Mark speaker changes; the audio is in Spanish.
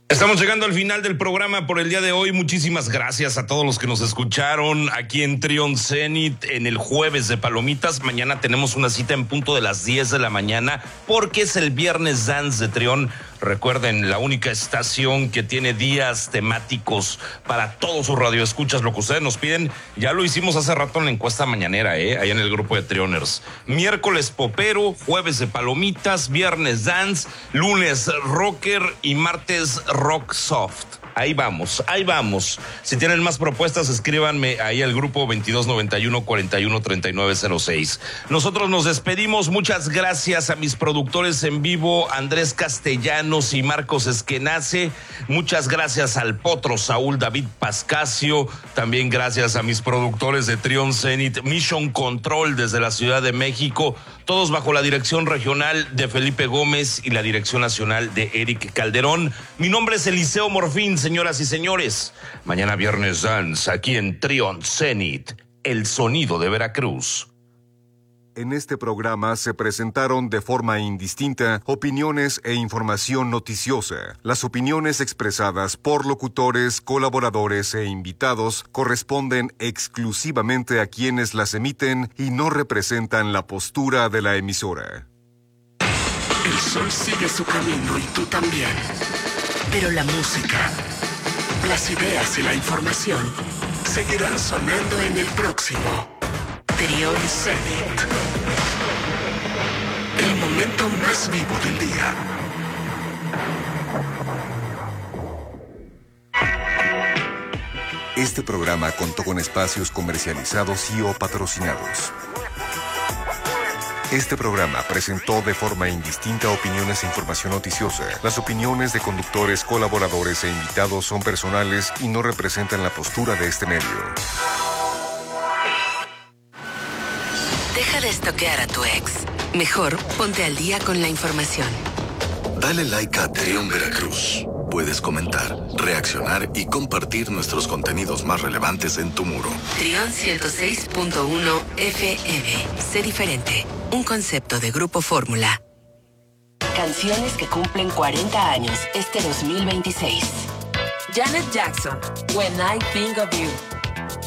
Speaker 1: Estamos llegando al final del programa por el día de hoy. Muchísimas gracias a todos los que nos escucharon aquí en Trion Zenit en el jueves de Palomitas. Mañana tenemos una cita en punto de las 10 de la mañana porque es el Viernes Dance de Trion. Recuerden, la única estación que tiene días temáticos para todos sus radioescuchas. Lo que ustedes nos piden, ya lo hicimos hace rato en la encuesta mañanera, ahí en el grupo de Trioners. Miércoles popero, jueves de Palomitas, viernes dance, lunes rocker y martes rock soft. Ahí vamos. Si tienen más propuestas, escríbanme ahí al grupo 2291-413906. Nosotros nos despedimos. Muchas gracias a mis productores en vivo, Andrés Castellanos y Marcos Esquenace. Muchas gracias al Potro Saúl David Pascasio. También gracias a mis productores de Trion Zenit, Mission Control desde la Ciudad de México. Todos bajo la dirección regional de Felipe Gómez y la dirección nacional de Eric Calderón. Mi nombre es Eliseo Morfín, señoras y señores. Mañana Viernes Dance, aquí en Trion Zenit, el sonido de Veracruz.
Speaker 2: En este programa se presentaron de forma indistinta opiniones e información noticiosa. Las opiniones expresadas por locutores, colaboradores e invitados corresponden exclusivamente a quienes las emiten y no representan la postura de la emisora.
Speaker 3: El sol sigue su camino y tú también. Pero la música, las ideas y la información seguirán sonando en el próximo Trion Zenit. El momento más vivo del día.
Speaker 2: Este programa contó con espacios comercializados y o patrocinados. Este programa presentó de forma indistinta opiniones e información noticiosa. Las opiniones de conductores, colaboradores e invitados son personales y no representan la postura de este medio.
Speaker 4: Deja de estoquear a tu ex. Mejor ponte al día con la información.
Speaker 3: Dale like a Trion Veracruz. Puedes comentar, reaccionar y compartir nuestros contenidos más relevantes en tu muro.
Speaker 4: Trion 106.1 FM. Sé diferente. Un concepto de Grupo Fórmula. Canciones que cumplen 40 años este 2026.
Speaker 5: Janet Jackson, When I Think of You.